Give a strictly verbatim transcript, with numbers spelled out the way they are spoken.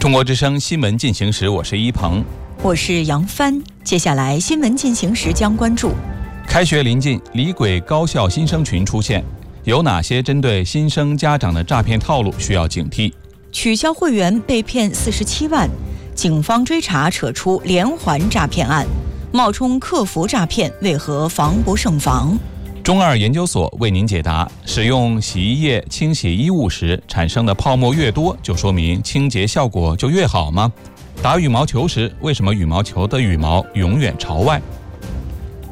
中国之声新闻进行时，我是一鹏， 我是杨帆。接下来新闻进行时将关注： 开学临近，李鬼高校新生群出现，有哪些针对新生家长的诈骗套路需要警惕？ 取消会员被骗四十七万，警方追查扯出连环诈骗案，冒充客服诈骗为何防不胜防？ 中二研究所为您解答：使用洗衣液清洗衣物时产生的泡沫越多，就说明清洁效果就越好吗？打羽毛球时，为什么羽毛球的羽毛永远朝外？